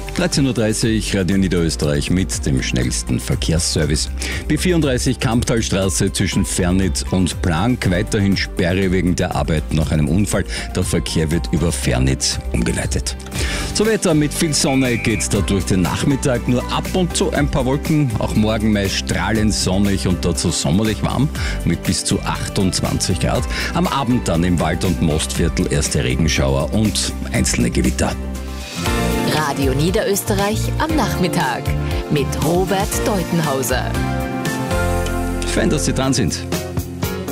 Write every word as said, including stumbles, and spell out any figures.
dreizehn Uhr dreißig, Radio Niederösterreich mit dem schnellsten Verkehrsservice. B vierunddreißig Kamptalstraße zwischen Fernitz und Plank. Weiterhin Sperre wegen der Arbeit nach einem Unfall. Der Verkehr wird über Fernitz umgeleitet. So Wetter, mit viel Sonne geht's da durch den Nachmittag. Nur ab und zu ein paar Wolken. Auch morgen meist strahlend sonnig und dazu sommerlich warm mit bis zu achtundzwanzig Grad. Am Abend dann im Wald- und Mostviertel erste Regenschauer und einzelne Gewitter. Radio Niederösterreich am Nachmittag mit Robert Deutenhauser. Fein, dass Sie dran sind.